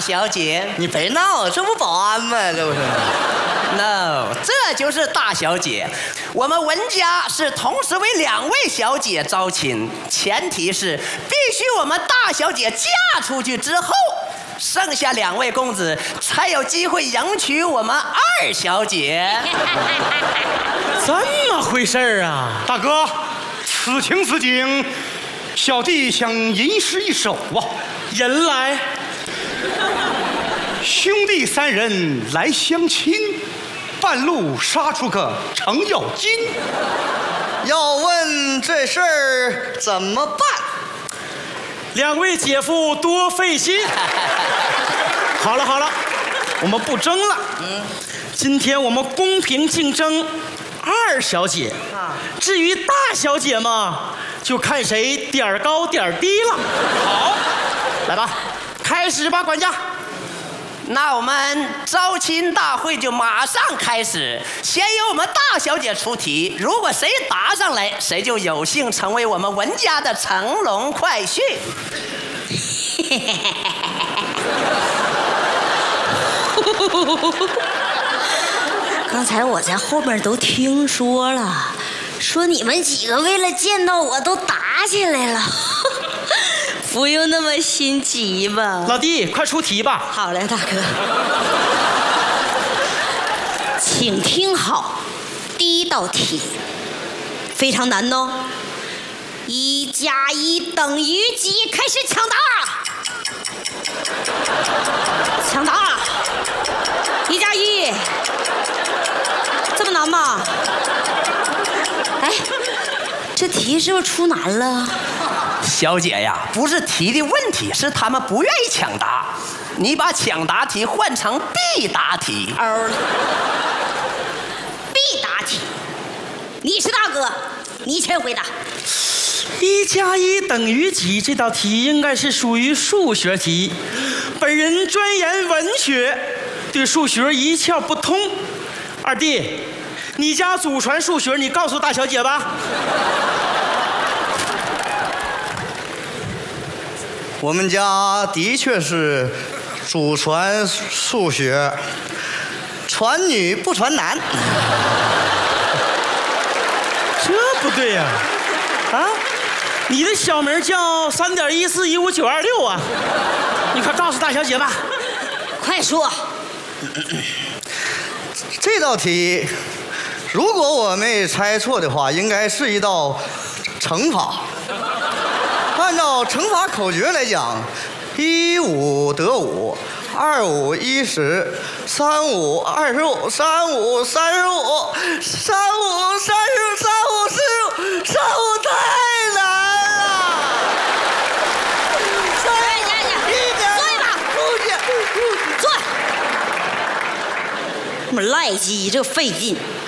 小姐。 你别闹，这不保安吗？这不是 No， 这就是大小姐。我们文家是同时为2位小姐招亲，前提是必须我们大小姐嫁出去之后，剩下2位公子才有机会迎娶我们2小姐。 这么回事儿啊？ 大哥，此情此景，小弟想吟诗一首啊。 人来， 兄弟3人来相亲，半路杀出个程咬金。 要问这事儿怎么办 2位姐夫多费心。好了好了，我们不争了。今天我们公平竞争2小姐，至于大小姐嘛，就看谁点儿高点儿低了。好，来吧，开始吧，管家。 那我们招亲大会就马上开始，先由我们大小姐出题，如果谁答上来，谁就有幸成为我们文家的乘龙快婿。 刚才我在后面都听说了，说你们几个为了见到我都打起来了。不用那么心急吧。 老弟，快出题吧。 好嘞，大哥。请听好，第一道题非常难哦。1加1等于几？开始抢答。抢答。1加1，这么难吗？哎，这题是不是出难了？ 小姐呀，不是题的问题，是他们不愿意抢答。你把抢答题换成必答题。 必答题，你是大哥，你先回答。 1加1等于几？这道题应该是属于数学题。本人专研文学，对数学一窍不通。二弟，你家祖传数学，你告诉大小姐吧。 我们家的确是祖传数学，传女不传男。 这不对呀！啊，你的小名叫3.1415926啊！你快告诉大小姐吧。 快说。 这道题，如果我没猜错的话，应该是一道乘法。按照乘法口诀来讲，1 5得5，2 5 10，3 5 25，3 5 35，3 5 30，3 5 45，3 5太难了。 这么赖鸡，这费劲。